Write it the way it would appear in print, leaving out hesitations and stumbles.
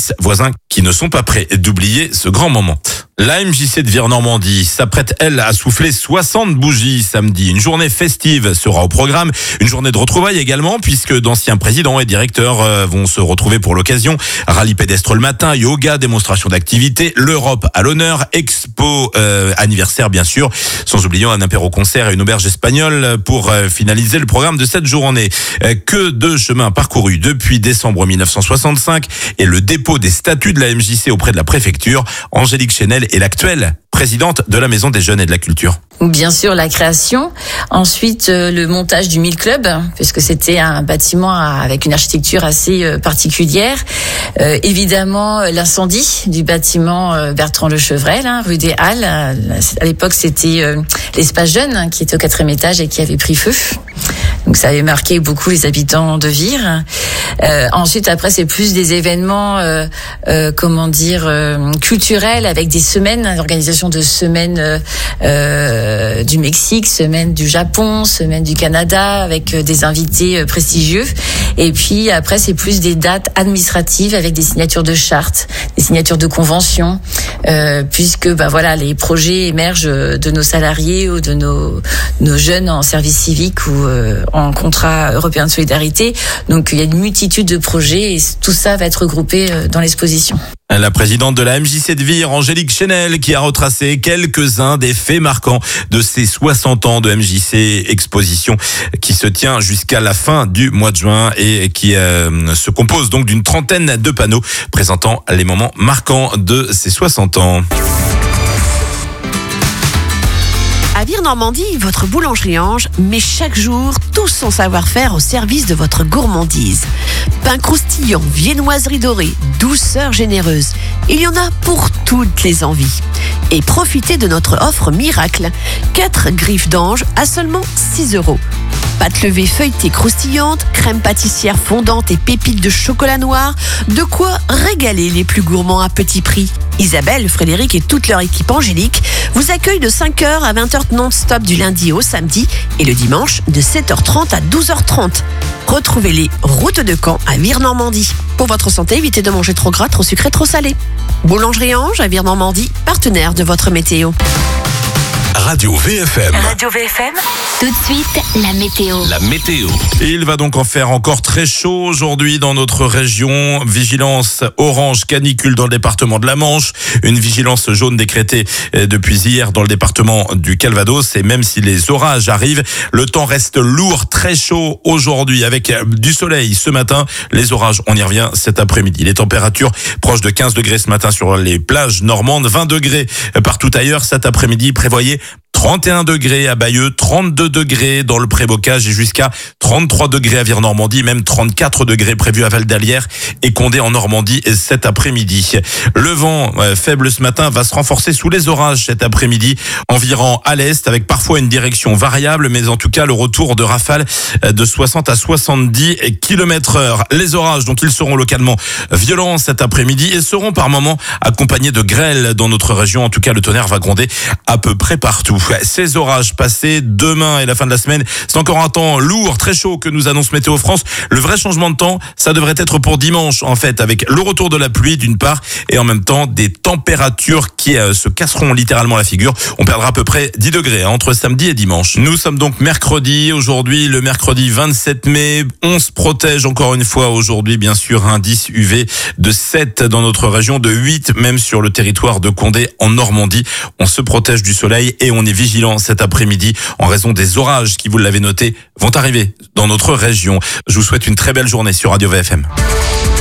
Nice, voisins qui ne sont pas prêts d'oublier ce grand moment. La MJC de Vire-Normandie s'apprête, elle, à souffler 60 bougies samedi. Une journée festive sera au programme. Une journée de retrouvailles également, puisque d'anciens présidents et directeurs vont se retrouver pour l'occasion. Rallye pédestre le matin, yoga, démonstration d'activité, l'Europe à l'honneur, expo anniversaire bien sûr, sans oublier un apéro-concert et une auberge espagnole pour finaliser le programme de cette journée. Que de chemin parcouru depuis décembre 1965 et le dépôt des statuts de la MJC auprès de la préfecture. Angélique Chenel est l'actuelle présidente de la Maison des Jeunes et de la Culture. Bien sûr, la création. Ensuite, le montage du 1000 Club, puisque c'était un bâtiment avec une architecture assez particulière. Évidemment, l'incendie du bâtiment Bertrand Le Chevrel, rue des Halles. À l'époque, c'était l'espace jeune qui était au 4e étage et qui avait pris feu. Donc ça avait marqué beaucoup les habitants de Vire. Ensuite, après, c'est plus des événements, culturels, avec des semaines, l'organisation de semaines du Mexique, semaine du Japon, semaine du Canada, avec des invités prestigieux. Et puis après, c'est plus des dates administratives avec des signatures de chartes, des signatures de conventions, puisque les projets émergent de nos salariés ou de nos jeunes en service civique ou en contrat européen de solidarité. Donc il y a une multitude de projets et tout ça va être regroupé dans l'exposition. La présidente de la MJC de Vire, Angélique Chenel, qui a retracé quelques-uns des faits marquants de ces 60 ans de MJC, exposition qui se tient jusqu'à la fin du mois de juin et qui se compose donc d'une trentaine de panneaux présentant les moments marquants de ces 60 ans. À Vire-Normandie, votre boulangerie Ange met chaque jour tout son savoir-faire au service de votre gourmandise. Pain croustillant, viennoiserie dorée, douceur généreuse. Il y en a pour toutes les envies. Et profitez de notre offre miracle. 4 griffes d'ange à seulement 6 €. Pâte levée feuilletée croustillante, crème pâtissière fondante et pépites de chocolat noir. De quoi régaler les plus gourmands à petit prix. Isabelle, Frédéric et toute leur équipe angélique vous accueillent de 5h à 20h non-stop du lundi au samedi et le dimanche de 7h30 à 12h30. Retrouvez-les route de Caen à Vire-Normandie. Pour votre santé, évitez de manger trop gras, trop sucré, trop salé. Boulangerie Ange à Vire-Normandie, partenaire de votre météo. Radio VFM. Radio VFM. Tout de suite, la météo. La météo. Il va donc en faire encore très chaud aujourd'hui dans notre région. Vigilance orange canicule dans le département de la Manche. Une vigilance jaune décrétée depuis hier dans le département du Calvados. Et même si les orages arrivent, le temps reste lourd, très chaud aujourd'hui avec du soleil ce matin. Les orages, on y revient cet après-midi. Les températures proches de 15 degrés ce matin sur les plages normandes, 20 degrés partout ailleurs. Cet après-midi, prévoyez 31 degrés à Bayeux, 32 degrés dans le Pré-Bocage et jusqu'à 33 degrés à Vire-Normandie, même 34 degrés prévus à Val-d'Alière et Condé en Normandie cet après-midi. Le vent faible ce matin va se renforcer sous les orages cet après-midi, environ à l'est avec parfois une direction variable, mais en tout cas le retour de rafales de 60 à 70 km/h. Les orages, donc ils seront localement violents cet après-midi et seront par moments accompagnés de grêle dans notre région. En tout cas, le tonnerre va gronder à peu près partout. Ces orages passés demain et la fin de la semaine, c'est encore un temps lourd, très chaud que nous annonce Météo France. Le vrai changement de temps, ça devrait être pour dimanche en fait, avec le retour de la pluie d'une part et en même temps des températures qui se casseront littéralement la figure. On perdra à peu près 10 degrés entre samedi et dimanche. Nous sommes donc mercredi, aujourd'hui le mercredi 27 mai. On se protège encore une fois aujourd'hui, bien sûr, indice UV de 7 dans notre région, de 8 même sur le territoire de Condé en Normandie. On se protège du soleil et on est vigilant cet après-midi en raison des orages qui, vous l'avez noté, vont arriver dans notre région. Je vous souhaite une très belle journée sur Radio VFM.